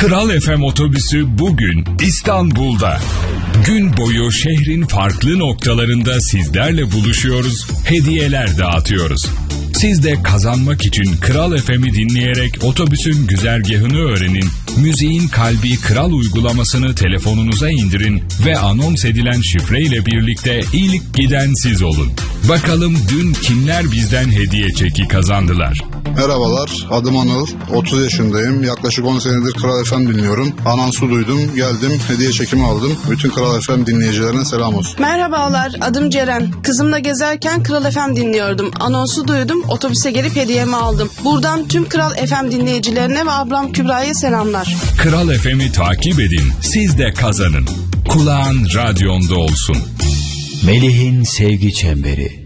Kral FM otobüsü bugün İstanbul'da. Gün boyu şehrin farklı noktalarında sizlerle buluşuyoruz, hediyeler dağıtıyoruz. Siz de kazanmak için Kral FM'i dinleyerek otobüsün güzergahını öğrenin, müziğin kalbi Kral uygulamasını telefonunuza indirin ve anons edilen şifreyle birlikte ilk giden siz olun. Bakalım dün kimler bizden hediye çeki kazandılar? Merhabalar, adım Anıl, 30 yaşındayım. Yaklaşık 10 senedir Kral FM dinliyorum. Anonsu duydum, geldim, hediye çekimi aldım. Bütün Kral FM dinleyicilerine selam olsun. Merhabalar, adım Ceren. Kızımla gezerken Kral FM dinliyordum. Anonsu duydum, otobüse gelip hediyemi aldım. Buradan tüm Kral FM dinleyicilerine ve ablam Kübra'ya selamlar. Kral FM'i takip edin, siz de kazanın. Kulağın radyonda olsun. Melih'in Sevgi Çemberi.